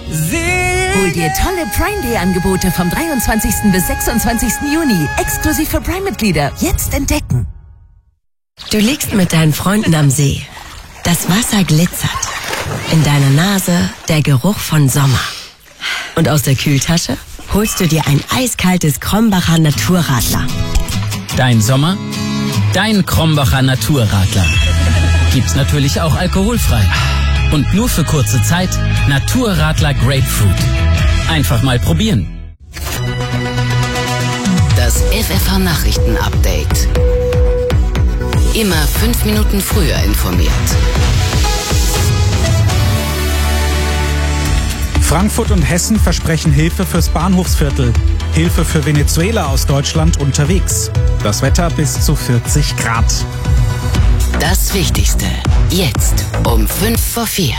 Hol dir tolle Prime Day Angebote vom 23. bis 26. Juni. Exklusiv für Prime-Mitglieder. Jetzt entdecken. Du liegst mit deinen Freunden am See. Das Wasser glitzert. In deiner Nase der Geruch von Sommer. Und aus der Kühltasche holst du dir ein eiskaltes Krombacher Naturradler. Dein Sommer, dein Krombacher Naturradler. Gibt's natürlich auch alkoholfrei. Und nur für kurze Zeit Naturradler Grapefruit. Einfach mal probieren. Das FFH-Nachrichten-Update. Immer 5 Minuten früher informiert. Frankfurt und Hessen versprechen Hilfe fürs Bahnhofsviertel. Hilfe für Venezuela aus Deutschland unterwegs. Das Wetter bis zu 40 Grad. Das Wichtigste. Jetzt um 3:55.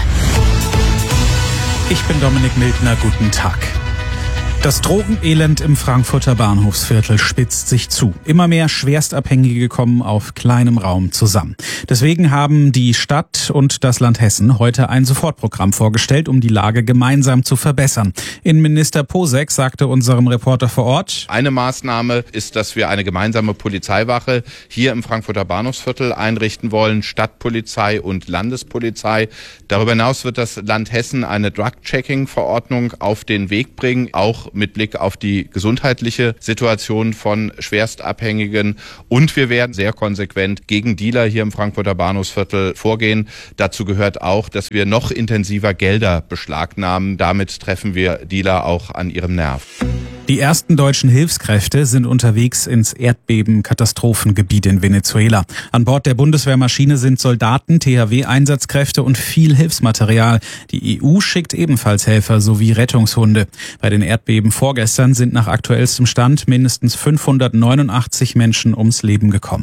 Ich bin Dominik Mildner, guten Tag. Das Drogenelend im Frankfurter Bahnhofsviertel spitzt sich zu. Immer mehr Schwerstabhängige kommen auf kleinem Raum zusammen. Deswegen haben die Stadt und das Land Hessen heute ein Sofortprogramm vorgestellt, um die Lage gemeinsam zu verbessern. Innenminister Posek sagte unserem Reporter vor Ort: Eine Maßnahme ist, dass wir eine gemeinsame Polizeiwache hier im Frankfurter Bahnhofsviertel einrichten wollen, Stadtpolizei und Landespolizei. Darüber hinaus wird das Land Hessen eine Drug-Checking-Verordnung auf den Weg bringen, auch mit Blick auf die gesundheitliche Situation von Schwerstabhängigen. Und wir werden sehr konsequent gegen Dealer hier im Frankfurter Bahnhofsviertel vorgehen. Dazu gehört auch, dass wir noch intensiver Gelder beschlagnahmen. Damit treffen wir Dealer auch an ihrem Nerv. Die ersten deutschen Hilfskräfte sind unterwegs ins Erdbeben-Katastrophengebiet in Venezuela. An Bord der Bundeswehrmaschine sind Soldaten, THW-Einsatzkräfte und viel Hilfsmaterial. Die EU schickt ebenfalls Helfer sowie Rettungshunde. Bei den Erdbeben vorgestern sind nach aktuellstem Stand mindestens 589 Menschen ums Leben gekommen.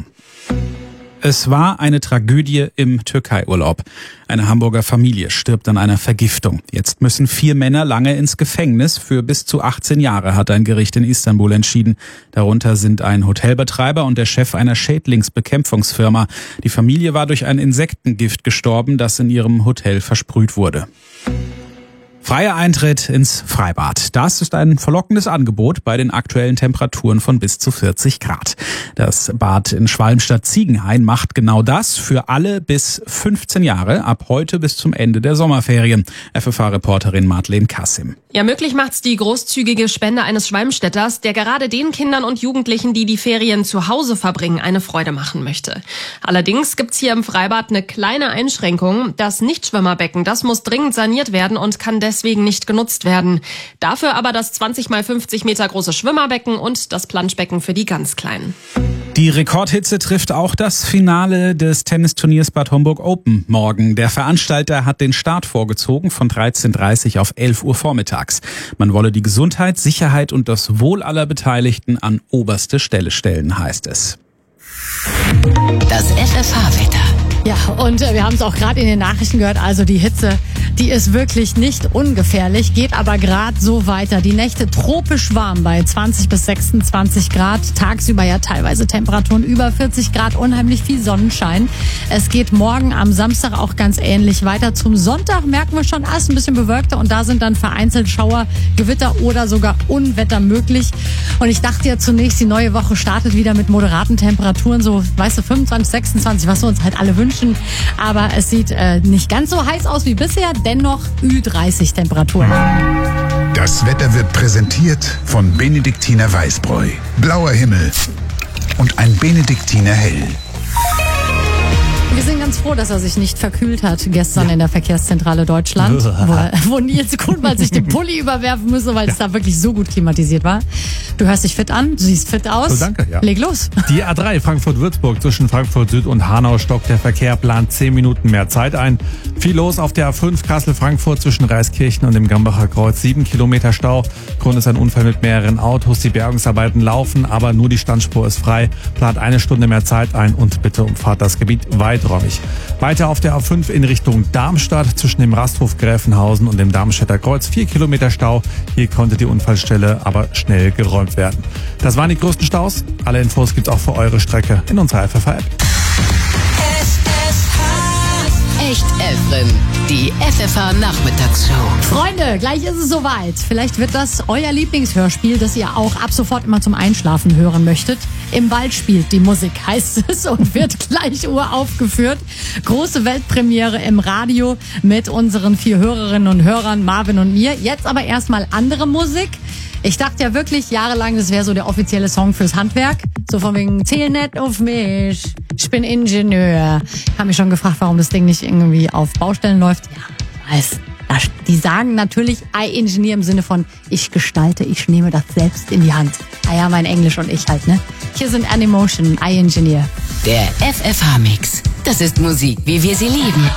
Es war eine Tragödie im Türkei-Urlaub. Eine Hamburger Familie stirbt an einer Vergiftung. Jetzt müssen 4 Männer lange ins Gefängnis für bis zu 18 Jahre, hat ein Gericht in Istanbul entschieden. Darunter sind ein Hotelbetreiber und der Chef einer Schädlingsbekämpfungsfirma. Die Familie war durch ein Insektengift gestorben, das in ihrem Hotel versprüht wurde. Freier Eintritt ins Freibad. Das ist ein verlockendes Angebot bei den aktuellen Temperaturen von bis zu 40 Grad. Das Bad in Schwalmstadt-Ziegenhain macht genau das für alle bis 15 Jahre, ab heute bis zum Ende der Sommerferien. FFH-Reporterin Madeleine Kassim. Ja, möglich macht's die großzügige Spende eines Schwalmstädters, der gerade den Kindern und Jugendlichen, die die Ferien zu Hause verbringen, eine Freude machen möchte. Allerdings gibt's hier im Freibad eine kleine Einschränkung. Das Nichtschwimmerbecken, das muss dringend saniert werden und kann deswegen nicht genutzt werden. Dafür aber das 20 x 50 Meter große Schwimmerbecken und das Planschbecken für die ganz Kleinen. Die Rekordhitze trifft auch das Finale des Tennisturniers Bad Homburg Open morgen. Der Veranstalter hat den Start vorgezogen von 13:30 Uhr auf 11 Uhr vormittags. Man wolle die Gesundheit, Sicherheit und das Wohl aller Beteiligten an oberste Stelle stellen, heißt es. Das FFH-Wetter. Ja, und wir haben es auch gerade in den Nachrichten gehört, also die Hitze, die ist wirklich nicht ungefährlich, geht aber gerade so weiter. Die Nächte tropisch warm bei 20 bis 26 Grad, tagsüber ja teilweise Temperaturen über 40 Grad, unheimlich viel Sonnenschein. Es geht morgen am Samstag auch ganz ähnlich weiter. Zum Sonntag merken wir schon, ist ein bisschen bewölkter und da sind dann vereinzelt Schauer, Gewitter oder sogar Unwetter möglich. Und ich dachte ja zunächst, die neue Woche startet wieder mit moderaten Temperaturen, so, weißt du, 25, 26, was wir uns halt alle wünschen. Aber es sieht nicht ganz so heiß aus wie bisher, dennoch Ü30 Temperaturen. Das Wetter wird präsentiert von Benediktiner Weißbräu. Blauer Himmel und ein Benediktiner Hell. Wir sind ganz froh, dass er sich nicht verkühlt hat gestern in der Verkehrszentrale Deutschland, wo Nils Kuhnwald sich den Pulli überwerfen müsse, weil es da wirklich so gut klimatisiert war. Du hörst dich fit an, du siehst fit aus. So, danke, ja. Leg los. Die A3 Frankfurt-Würzburg zwischen Frankfurt Süd und Hanau stockt. Der Verkehr plant 10 Minuten mehr Zeit ein. Viel los auf der A5 Kassel-Frankfurt zwischen Reiskirchen und dem Gambacher Kreuz. 7 Kilometer Stau. Grund ist ein Unfall mit mehreren Autos. Die Bergungsarbeiten laufen, aber nur die Standspur ist frei. Plant 1 Stunde mehr Zeit ein und bitte umfahrt das Gebiet weiträumig. Weiter auf der A5 in Richtung Darmstadt zwischen dem Rasthof Gräfenhausen und dem Darmstädter Kreuz. 4 Kilometer Stau. Hier konnte die Unfallstelle aber schnell geräumt werden. Das waren die größten Staus. Alle Infos gibt's auch für eure Strecke in unserer FFH-App. Echt Efren, die FFH Nachmittagsshow. Freunde, gleich ist es soweit. Vielleicht wird das euer Lieblingshörspiel, das ihr auch ab sofort immer zum Einschlafen hören möchtet. Im Wald spielt die Musik, heißt es, und wird gleich uraufgeführt. Große Weltpremiere im Radio mit unseren 4 Hörerinnen und Hörern, Marvin und mir. Jetzt aber erstmal andere Musik. Ich dachte ja wirklich jahrelang, das wäre so der offizielle Song fürs Handwerk. So von wegen, zähl nicht auf mich, ich bin Ingenieur. Ich habe mich schon gefragt, warum das Ding nicht irgendwie auf Baustellen läuft. Ja, weiß. Die sagen natürlich I-Engineer im Sinne von, ich gestalte, ich nehme das selbst in die Hand. Ah ja, mein Englisch und ich halt, ne? Hier sind Animotion, I-Engineer. Der FFH-Mix. Das ist Musik, wie wir sie lieben.